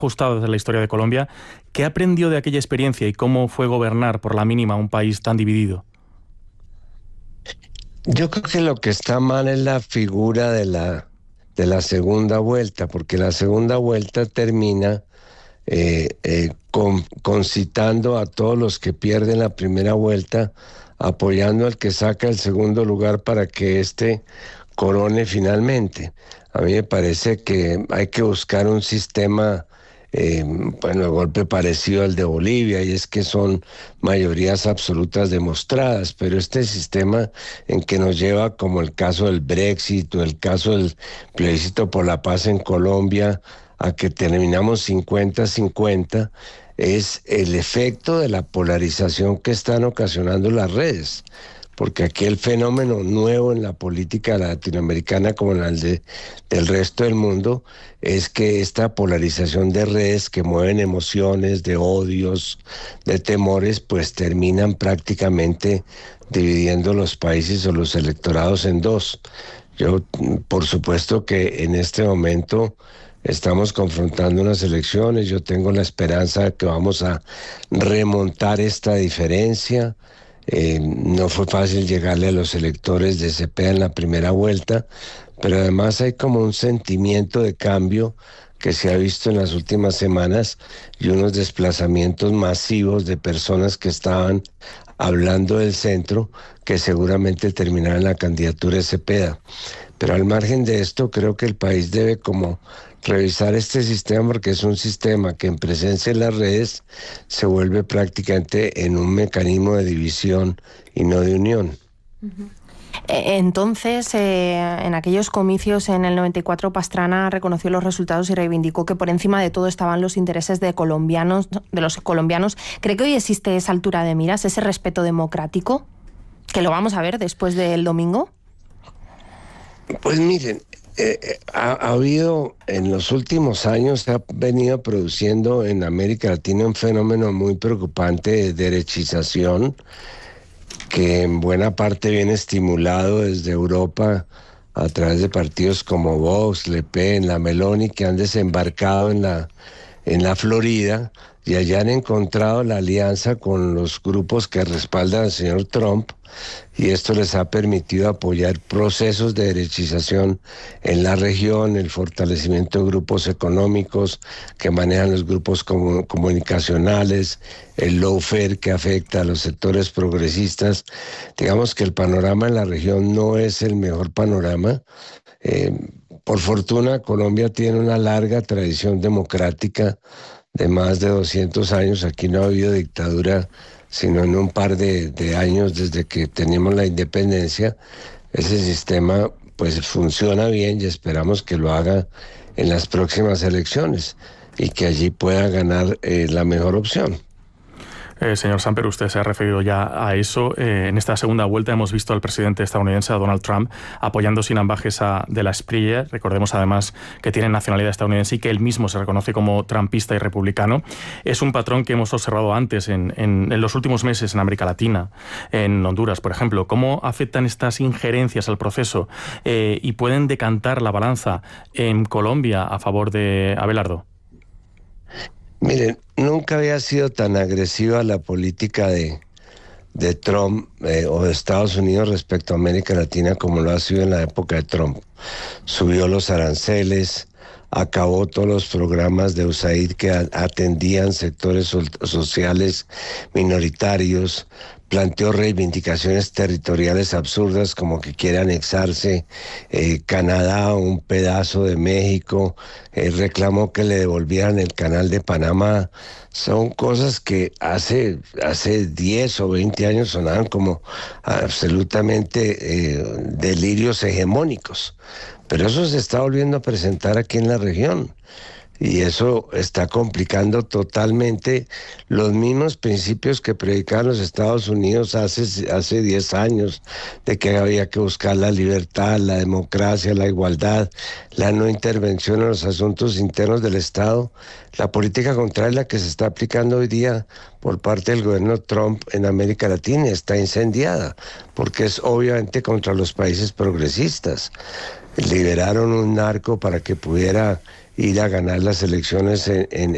ajustado de la historia de Colombia. ¿Qué aprendió de aquella experiencia y cómo fue gobernar por la mínima un país tan dividido? Yo creo que lo que está mal es la figura de la segunda vuelta, porque la segunda vuelta termina concitando a todos los que pierden la primera vuelta, apoyando al que saca el segundo lugar para que éste corone finalmente. A mí me parece que hay que buscar un sistema, de golpe parecido al de Bolivia, y es que son mayorías absolutas demostradas, pero este sistema en que nos lleva, como el caso del Brexit o el caso del plebiscito por la paz en Colombia, a que terminamos 50-50, es el efecto de la polarización que están ocasionando las redes. Porque aquí el fenómeno nuevo en la política latinoamericana, como en del resto del mundo, es que esta polarización de redes que mueven emociones, de odios, de temores, pues terminan prácticamente dividiendo los países o los electorados en dos. Yo, por supuesto que en este momento estamos confrontando unas elecciones. Yo tengo la esperanza de que vamos a remontar esta diferencia. No fue fácil llegarle a los electores de Cepeda en la primera vuelta, pero además hay como un sentimiento de cambio que se ha visto en las últimas semanas y unos desplazamientos masivos de personas que estaban hablando del centro, que seguramente terminarán la candidatura de Cepeda. Pero al margen de esto, creo que el país debe como revisar este sistema, porque es un sistema que en presencia de las redes se vuelve prácticamente en un mecanismo de división y no de unión. Entonces, en aquellos comicios en el 94, Pastrana reconoció los resultados y reivindicó que por encima de todo estaban los intereses de los colombianos. ¿Cree que hoy existe esa altura de miras, ese respeto democrático, que lo vamos a ver después del domingo? Pues miren, ha habido en los últimos años, se ha venido produciendo en América Latina un fenómeno muy preocupante de derechización, que en buena parte viene estimulado desde Europa a través de partidos como Vox, Le Pen, la Meloni, que han desembarcado en la Florida y allá han encontrado la alianza con los grupos que respaldan al señor Trump, y esto les ha permitido apoyar procesos de derechización en la región, el fortalecimiento de grupos económicos que manejan los grupos comunicacionales, el lawfare que afecta a los sectores progresistas. Digamos que el panorama en la región no es el mejor panorama. Por fortuna, Colombia tiene una larga tradición democrática de más de 200 años. Aquí no ha habido dictadura sino en un par de años desde que tenemos la independencia. Ese sistema pues funciona bien y esperamos que lo haga en las próximas elecciones y que allí pueda ganar la mejor opción. Señor Samper, usted se ha referido ya a eso. En esta segunda vuelta hemos visto al presidente estadounidense, a Donald Trump, apoyando sin ambajes a De la Springer. Recordemos además que tiene nacionalidad estadounidense y que él mismo se reconoce como trumpista y republicano. Es un patrón que hemos observado antes en los últimos meses en América Latina, en Honduras, por ejemplo. ¿Cómo afectan estas injerencias al proceso y pueden decantar la balanza en Colombia a favor de Abelardo? Miren, nunca había sido tan agresiva la política de Trump o de Estados Unidos respecto a América Latina como lo ha sido en la época de Trump. Subió los aranceles, acabó todos los programas de USAID que atendían sectores sociales minoritarios, planteó reivindicaciones territoriales absurdas como que quiere anexarse Canadá o un pedazo de México, reclamó que le devolvieran el canal de Panamá. Son cosas que hace 10 o 20 años sonaban como absolutamente delirios hegemónicos, pero eso se está volviendo a presentar aquí en la región. Y eso está complicando totalmente los mismos principios que predicaban los Estados Unidos hace 10 años, de que había que buscar la libertad, la democracia, la igualdad, la no intervención en los asuntos internos del Estado. La política contraria que se está aplicando hoy día por parte del gobierno Trump en América Latina está incendiada, porque es obviamente contra los países progresistas. Liberaron un narco para que pudiera ir a ganar las elecciones en